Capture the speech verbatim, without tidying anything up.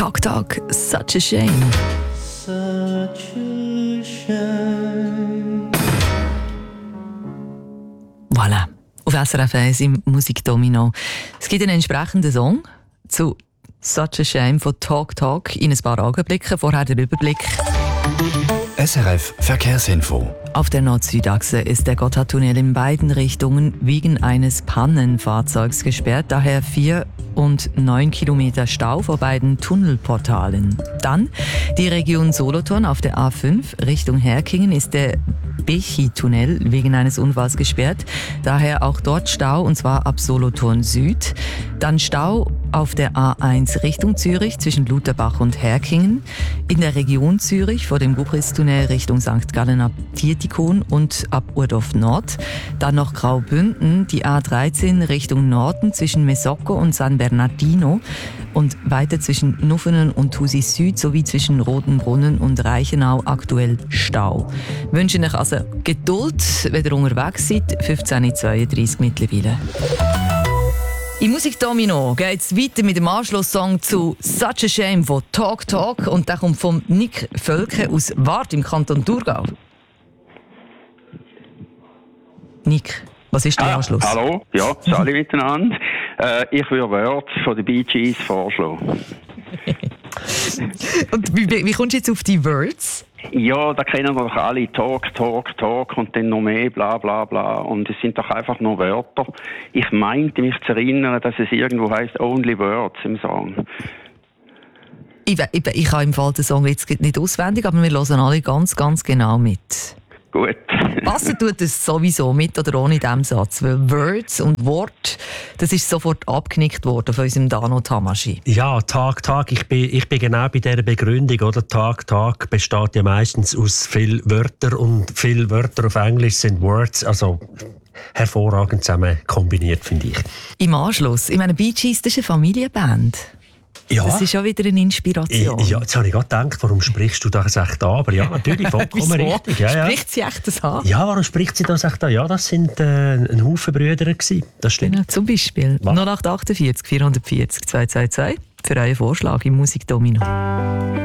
Talk Talk, such a shame. Such a shame. Voilà, auf S R F eins im Musikdomino. Es gibt einen entsprechenden Song zu Such a Shame von Talk Talk in ein paar Augenblicken. Vorher der Überblick. S R F Verkehrsinfo. Auf der Nord-Süd-Achse ist der Gotthardtunnel in beiden Richtungen wegen eines Pannenfahrzeugs gesperrt. Daher vier und neun Kilometer Stau vor beiden Tunnelportalen. Dann die Region Solothurn auf der A fünf Richtung Herkingen ist der Bechi-Tunnel wegen eines Unfalls gesperrt. Daher auch dort Stau, und zwar ab Solothurn Süd. Dann Stau auf der A eins Richtung Zürich zwischen Lutherbach und Herkingen. In der Region Zürich vor dem Gubristunnel Richtung Sankt Gallen ab Dietikon und ab Urdorf Nord. Dann noch Graubünden, die A dreizehn Richtung Norden zwischen Mesocco und San Bernardino. Und weiter zwischen Nuffenen und Thusi Süd sowie zwischen Rotenbrunnen und Reichenau aktuell Stau. Wir wünschen euch also Geduld, wenn ihr unterwegs seid. fünfzehn Uhr zweiunddreißig mittlerweile. Im Musikdomino geht es weiter mit dem Anschlusssong zu Such a Shame von Talk Talk. Und der kommt von Nick Völke aus Waadt im Kanton Thurgau. Nick, was ist der ah, Anschluss? Hallo, ja, alle miteinander. Äh, ich würde Words von den Bee Gees vorschlagen. Und wie, wie kommst du jetzt auf die Words? Ja, da kennen wir doch alle Talk, Talk, Talk und dann noch mehr, bla bla bla. Und es sind doch einfach nur Wörter. Ich meinte mich zu erinnern, dass es irgendwo heisst Only Words im Song. Ich, ich, ich habe im Fall den Song jetzt nicht auswendig, aber wir hören alle ganz, ganz genau mit. Gut. Passen tut es sowieso mit oder ohne diesem Satz, weil Words und Wort, das ist sofort abgenickt worden von unserem Dano Tamaschi. Ja, Tag, Tag, ich bin, ich bin genau bei dieser Begründung, oder? Tag, Tag besteht ja meistens aus vielen Wörtern und viele Wörter auf Englisch sind Words, also hervorragend zusammen kombiniert, finde ich. Im Anschluss, ich meine, Bee Gees, das ist eine Familienband. Ja. Das ist schon wieder eine Inspiration. Ich, ja, jetzt habe ich gerade gedacht, warum sprichst du das echt an? Aber ja, natürlich, vollkommen richtig. Ja, ja. Spricht sie echt das an? Ja, warum spricht sie das echt an? Ja, das sind äh, ein Haufen Brüder gewesen. Das stimmt. Genau, zum Beispiel null acht acht vier, vier vier zehn, zwei zwei zwei für euren Vorschlag im Musikdomino.